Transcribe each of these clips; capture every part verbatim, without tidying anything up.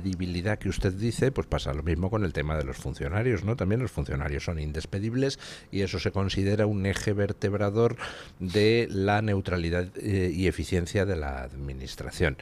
indespedibilidad que usted dice, pues pasa lo mismo con el tema de los funcionarios, ¿no? También los funcionarios son indespedibles y eso se considera un eje vertebrador de la neutralidad eh, y eficiencia de la administración.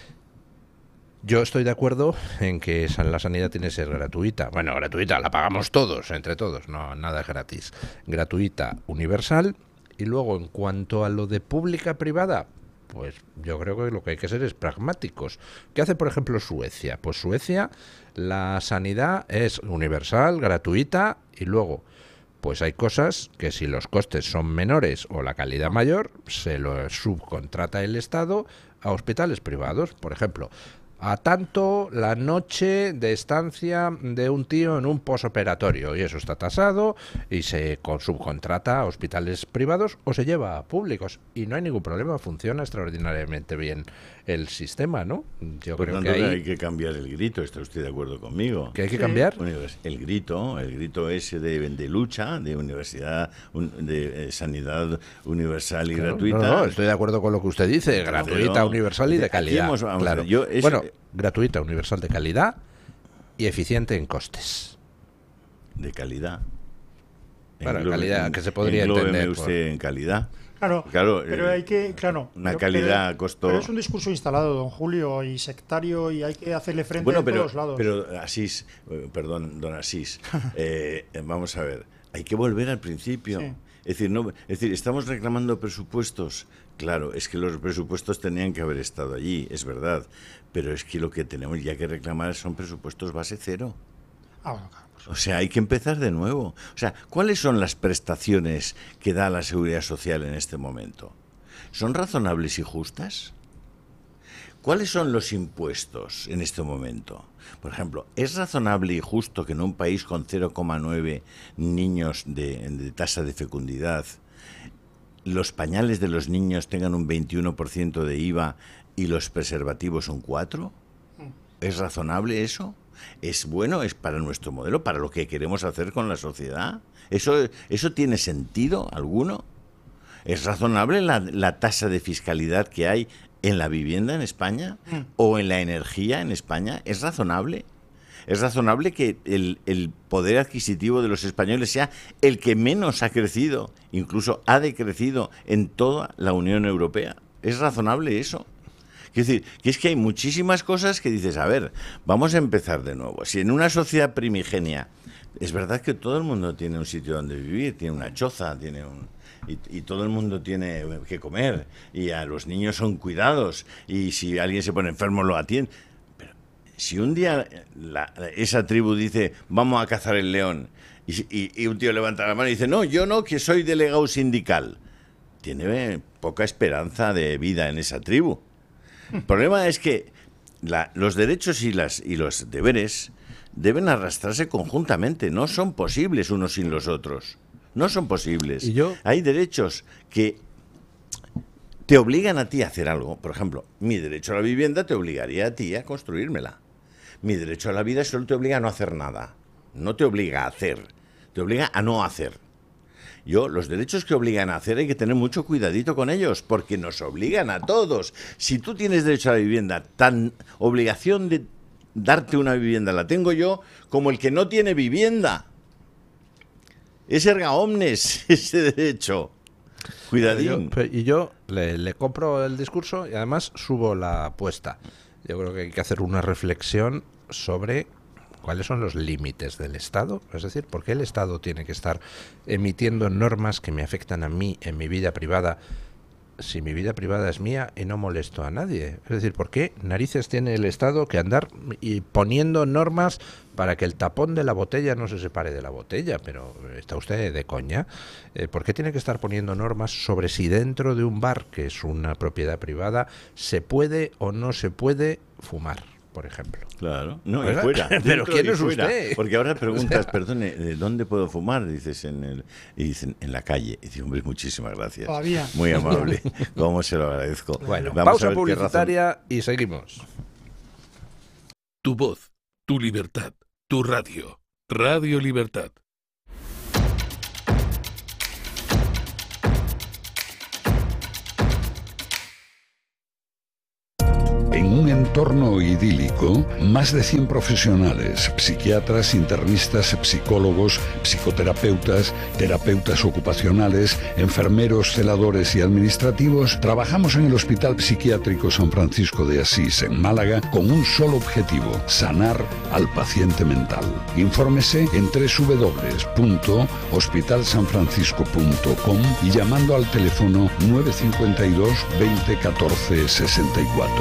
Yo estoy de acuerdo en que la sanidad tiene que ser gratuita. Bueno, gratuita, la pagamos todos, entre todos, no, nada es gratis. Gratuita, universal. Y luego, en cuanto a lo de pública-privada, pues yo creo que lo que hay que ser es pragmáticos. ¿Qué hace, por ejemplo, Suecia? Pues Suecia, la sanidad es universal, gratuita, y luego, pues hay cosas que si los costes son menores o la calidad mayor, se lo subcontrata el Estado a hospitales privados. Por ejemplo, a tanto la noche de estancia de un tío en un posoperatorio, y eso está tasado y se subcontrata a hospitales privados o se lleva a públicos y no hay ningún problema, funciona extraordinariamente bien el sistema, ¿no? Yo Por creo tanto, que ahí... hay que cambiar el grito, ¿está usted de acuerdo conmigo? ¿Que hay que Sí. cambiar? El grito, el grito ese de, de lucha, de universidad, un, de eh, sanidad universal y Claro, gratuita. no, no, estoy de acuerdo con lo que usted dice, Pero, gratuita, universal y de aquí calidad. hemos- vamos a Claro. ver, yo es- Bueno, gratuita, universal de calidad y eficiente en costes. De calidad. Claro, Englobe- calidad, que se podría englóbeme entender por- usted en calidad. Claro, Claro, pero eh, hay que, claro, una pero- calidad pero- costó- Pero es un discurso instalado, don Julio, y sectario, y hay que hacerle frente Bueno, en pero, todos lados. pero Asís, eh, perdón, don Asís, eh, vamos a ver, hay que volver al principio. Sí. Es decir, no, es decir, estamos reclamando presupuestos. Claro, es que los presupuestos tenían que haber estado allí, es verdad, pero es que lo que tenemos ya que reclamar son presupuestos base cero. Ah, bueno, claro, por O sea, hay que empezar de nuevo. O sea, ¿cuáles son las prestaciones que da la Seguridad Social en este momento? ¿Son razonables y justas? ¿Cuáles son los impuestos en este momento? Por ejemplo, ¿es razonable y justo que en un país con cero coma nueve niños de, de tasa de fecundidad, los pañales de los niños tengan un veintiuno por ciento de I V A y los preservativos un cuatro por ciento? ¿Es razonable eso? ¿Es bueno? ¿Es para nuestro modelo? ¿Para lo que queremos hacer con la sociedad? ¿Eso, eso tiene sentido alguno? ¿Es razonable la, la tasa de fiscalidad que hay en la vivienda en España o en la energía en España? ¿Es razonable? ¿Es razonable que el, el poder adquisitivo de los españoles sea el que menos ha crecido, incluso ha decrecido en toda la Unión Europea? ¿Es razonable eso? Quiero decir, que es que hay muchísimas cosas que dices, a ver, vamos a empezar de nuevo. Si en una sociedad primigenia, es verdad que todo el mundo tiene un sitio donde vivir, tiene una choza, tiene un... Y, y todo el mundo tiene que comer, y a los niños son cuidados, y si alguien se pone enfermo lo atiende. Pero si un día la, esa tribu dice, vamos a cazar el león, y, y, y un tío levanta la mano y dice, no, yo no, que soy delegado sindical, tiene poca esperanza de vida en esa tribu. El problema es que la, los derechos y, las, y los deberes deben arrastrarse conjuntamente, no son posibles unos sin los otros. No son posibles. ¿Y yo? Hay derechos que te obligan a ti a hacer algo. Por ejemplo, mi derecho a la vivienda te obligaría a ti a construírmela. Mi derecho a la vida solo te obliga a no hacer nada. No te obliga a hacer, te obliga a no hacer. Yo, los derechos que obligan a hacer hay que tener mucho cuidadito con ellos, porque nos obligan a todos. Si tú tienes derecho a la vivienda, tan obligación de darte una vivienda la tengo yo como el que no tiene vivienda. Es erga omnes ese derecho. Cuidadín. Yo- y yo le, le compro el discurso y además subo la apuesta. Yo creo que hay que hacer una reflexión sobre cuáles son los límites del Estado. Es decir, ¿por qué el Estado tiene que estar emitiendo normas que me afectan a mí en mi vida privada si mi vida privada es mía y no molesto a nadie? Es decir, ¿por qué narices tiene el Estado que andar y poniendo normas para que el tapón de la botella no se separe de la botella? Pero está usted de coña. Eh, ¿Por qué tiene que estar poniendo normas sobre si dentro de un bar, que es una propiedad privada, se puede o no se puede fumar, por ejemplo? Claro, no, y ¿Verdad? fuera. Pero dentro ¿quién y es fuera. usted? Porque ahora preguntas, perdone, ¿de dónde puedo fumar? Dices en el, y dicen en la calle. Y dices, hombre, muchísimas gracias. Todavía. Muy amable. ¿Cómo se lo agradezco? Bueno, Vamos a pausa ver qué razón- publicitaria y seguimos. Tu voz, tu libertad, tu radio. Radio Libertad. En un entorno entorno idílico, más de cien profesionales, psiquiatras, internistas, psicólogos, psicoterapeutas, terapeutas ocupacionales, enfermeros, celadores y administrativos, trabajamos en el Hospital Psiquiátrico San Francisco de Asís, en Málaga, con un solo objetivo: sanar al paciente mental. Infórmese en doble u doble u doble u punto hospital san francisco punto com y llamando al teléfono nueve cinco dos, veinte, catorce, sesenta y cuatro.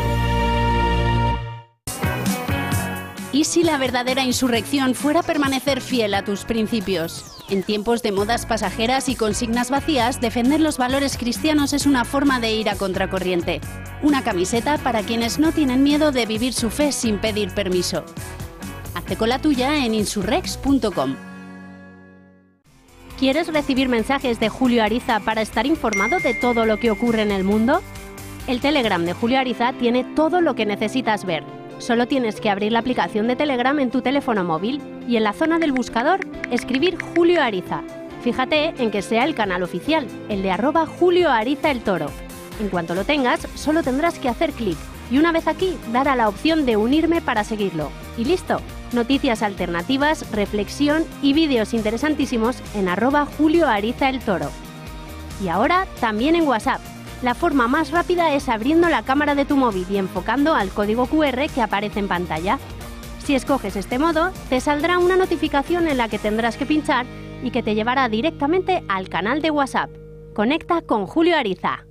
¿Y si la verdadera insurrección fuera permanecer fiel a tus principios? En tiempos de modas pasajeras y consignas vacías, defender los valores cristianos es una forma de ir a contracorriente. Una camiseta para quienes no tienen miedo de vivir su fe sin pedir permiso. Hazte con la tuya en insurrex punto com. ¿Quieres recibir mensajes de Julio Ariza para estar informado de todo lo que ocurre en el mundo? El Telegram de Julio Ariza tiene todo lo que necesitas ver. Solo tienes que abrir la aplicación de Telegram en tu teléfono móvil y en la zona del buscador escribir Julio Ariza. Fíjate en que sea el canal oficial, el de arroba Julio Ariza el Toro. En cuanto lo tengas, solo tendrás que hacer clic y una vez aquí, dar a la opción de unirme para seguirlo. Y listo, noticias alternativas, reflexión y vídeos interesantísimos en arroba Julio Ariza el Toro. Y ahora también en WhatsApp. La forma más rápida es abriendo la cámara de tu móvil y enfocando al código cu erre que aparece en pantalla. Si escoges este modo, te saldrá una notificación en la que tendrás que pinchar y que te llevará directamente al canal de WhatsApp. Conecta con Julio Ariza.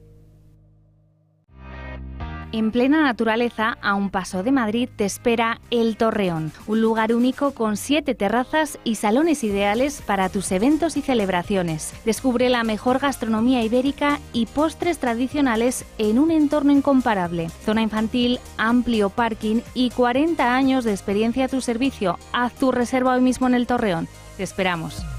En plena naturaleza, a un paso de Madrid, te espera El Torreón, un lugar único con siete terrazas y salones ideales para tus eventos y celebraciones. Descubre la mejor gastronomía ibérica y postres tradicionales en un entorno incomparable. Zona infantil, amplio parking y cuarenta años de experiencia a tu servicio. Haz tu reserva hoy mismo en El Torreón. Te esperamos.